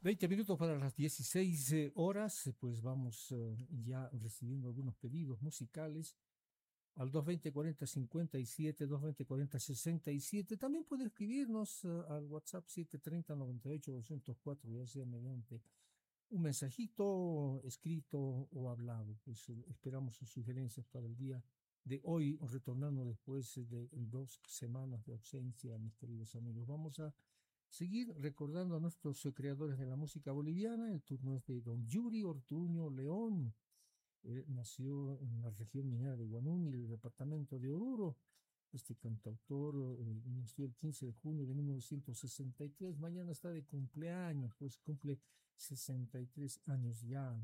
20 minutos para las 16 horas, pues vamos ya recibiendo algunos pedidos musicales al 220-40-57, 220-40-67. También puede escribirnos al WhatsApp 730-98-204, ya sea mediante un mensajito escrito o hablado. Pues esperamos sus sugerencias para el día de hoy, retornando después de 2 semanas de ausencia, mis queridos amigos. Vamos a seguir recordando a nuestros creadores de la música boliviana. El turno es de don Yuri Ortuño León. Nació en la región minera de Guanuni, el departamento de Oruro. Este cantautor nació el 15 de junio de 1963. Mañana está de cumpleaños, pues cumple 63 años ya.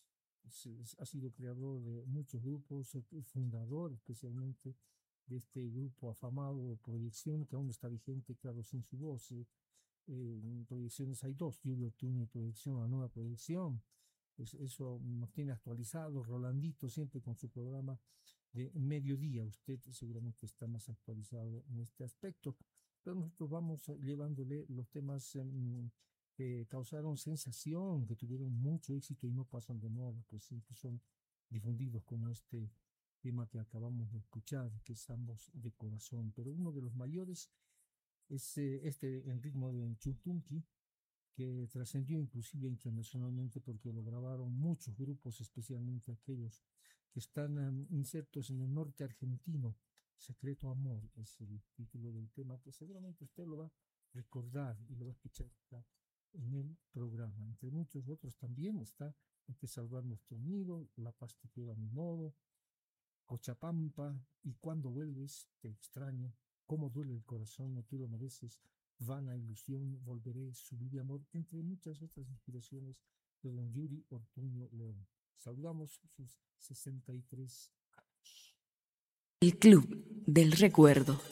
Ha sido creador de muchos grupos, fundador especialmente de este grupo afamado Proyección, que aún está vigente, claro, sin su voz. En Proyecciones hay dos, Julio Ortuño y Proyección, la nueva Proyección. Pues eso nos tiene actualizados. Rolandito siempre con su programa de mediodía. Usted seguramente está más actualizado en este aspecto. Pero nosotros vamos llevándole los temas que causaron sensación, que tuvieron mucho éxito y no pasan de moda, pues siempre son difundidos como este tema que acabamos de escuchar, que es Ambos de Corazón. Pero uno de los mayores es este en ritmo de Chutunqui, que trascendió inclusive internacionalmente porque lo grabaron muchos grupos, especialmente aquellos que están insertos en el norte argentino. Secreto Amor es el título del tema, que seguramente usted lo va a recordar y lo va a escuchar en el programa. Entre muchos otros también está Hay que salvar nuestro nido, La paz te queda a mi modo, Cochapampa y Cuando vuelves te extraño, Cómo duele el corazón, no tú lo mereces, Vana ilusión, Volveré, Subir amor, entre muchas otras inspiraciones de don Yuri Ortuño León. Saludamos sus 63 años. El Club del Recuerdo.